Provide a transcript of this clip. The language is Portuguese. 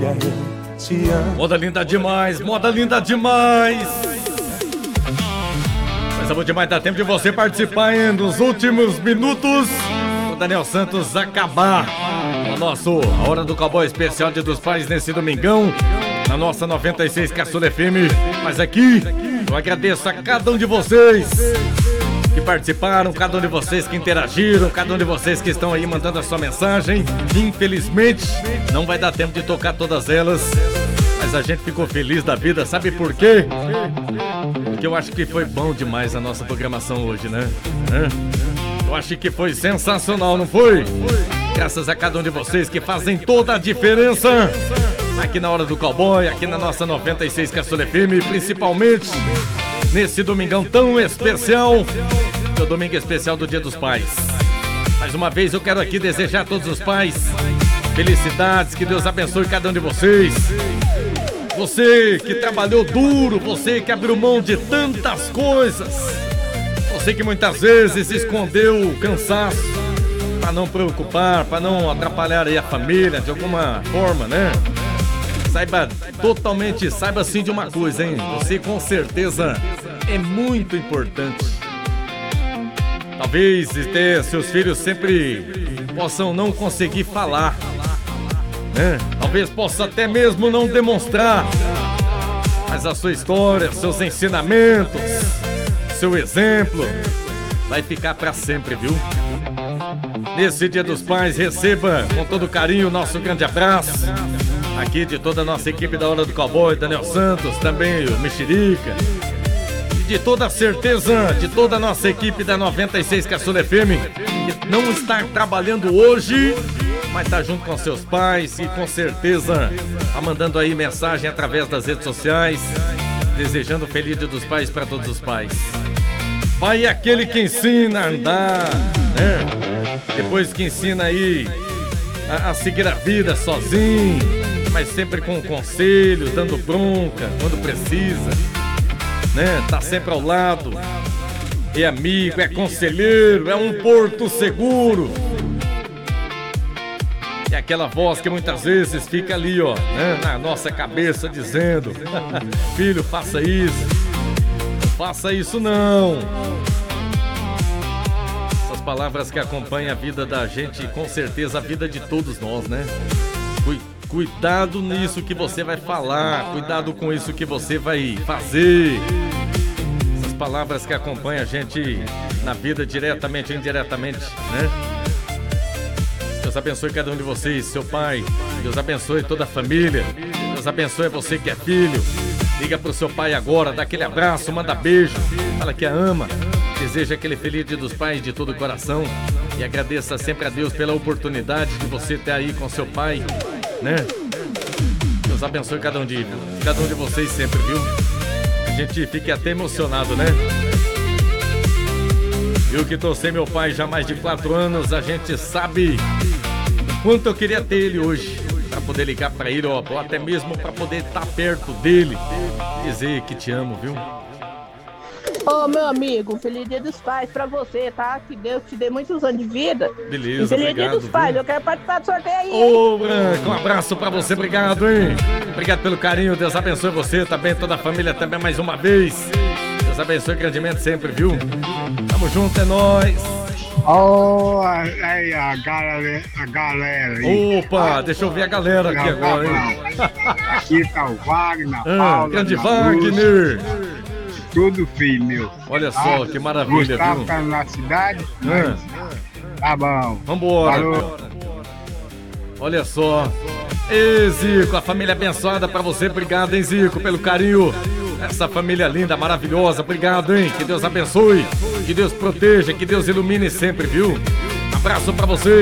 Moda linda demais, moda linda demais. Mas é bom demais, dá tempo de você participar hein, nos últimos minutos. O Daniel Santos acabar a Hora do Cowboy especial Dia dos Pais nesse domingão, na nossa 96 Caçula FM. Mas aqui, eu agradeço a cada um de vocês que participaram, cada um de vocês que interagiram, cada um de vocês que estão aí mandando a sua mensagem. Infelizmente, não vai dar tempo de tocar todas elas, mas a gente ficou feliz da vida, sabe por quê? Porque eu acho que foi bom demais a nossa programação hoje, né? Eu acho que foi sensacional, não foi? Graças a cada um de vocês que fazem toda a diferença aqui na Hora do Cowboy, aqui na nossa 96 Caçula FM, principalmente nesse domingão tão especial, que é o domingo especial do Dia dos Pais. Mais uma vez eu quero aqui desejar a todos os pais felicidades, que Deus abençoe cada um de vocês. Você que trabalhou duro, você que abriu mão de tantas coisas, você que muitas vezes escondeu o cansaço para não preocupar, para não atrapalhar aí a família de alguma forma, né? Saiba sim de uma coisa, hein? Você com certeza é muito importante. Talvez até seus filhos sempre possam não conseguir falar, né? Talvez possa até mesmo não demonstrar, mas a sua história, seus ensinamentos, seu exemplo vai ficar para sempre, viu? Nesse Dia dos Pais, receba com todo carinho o nosso grande abraço aqui de toda a nossa equipe da Hora do Cowboy, Daniel Santos, também o Mexerica, e de toda a certeza de toda a nossa equipe da 96 Caçula FM, que não está trabalhando hoje, mas está junto com seus pais e com certeza está mandando aí mensagem através das redes sociais, desejando feliz Dia dos Pais para todos os pais. Pai é aquele que ensina a andar, né? Depois que ensina aí a seguir a vida sozinho, mas sempre com conselhos, dando bronca quando precisa, né? Tá sempre ao lado, é amigo, é conselheiro, é um porto seguro. É aquela voz que muitas vezes fica ali, ó, né? Na nossa cabeça dizendo: filho, faça isso, não faça isso não. Essas palavras que acompanham a vida da gente, com certeza a vida de todos nós, né? Cuidado nisso que você vai falar, cuidado com isso que você vai fazer. Essas palavras que acompanham a gente na vida diretamente ou indiretamente, né? Deus abençoe cada um de vocês, seu pai. Deus abençoe toda a família. Deus abençoe você que é filho. Liga pro seu pai agora, dá aquele abraço, manda beijo, fala que a ama. Deseja aquele feliz Dia dos Pais de todo o coração. E agradeça sempre a Deus pela oportunidade de você ter aí com seu pai, né? Deus abençoe cada um de vocês sempre, viu? A gente fica até emocionado, né? Eu que tô sem meu pai já há mais de 4 anos, a gente sabe o quanto eu queria ter ele hoje, pra poder ligar pra ele, ó, ou até mesmo pra poder estar perto dele, dizer que te amo, viu? Ô, meu amigo, feliz Dia dos Pais pra você, tá? Que Deus te dê muitos anos de vida. Beleza, e feliz obrigado, Dia dos Pais, viu? eu quero participar do sorteio aí. Ô, Branco, um abraço pra você, obrigado, hein? Obrigado pelo carinho, Deus abençoe você também, toda a família também mais uma vez. Deus abençoe grandemente sempre, viu? Tamo junto, é nóis. Oh, aí a galera aí. Opa, deixa eu ver a galera aqui agora, hein? Aqui tá o Wagner, Paula, grande Luz, Wagner. tudo filho meu. Olha só, que maravilha, Gustavo viu? tá na cidade, mas tá bom. Vambora. Falou. Olha só. Ê, Zico, a família abençoada pra você. Obrigado, hein, Zico, pelo carinho. Essa família linda, maravilhosa. Obrigado, hein? Que Deus abençoe, que Deus proteja, que Deus ilumine sempre, viu? Abraço pra você.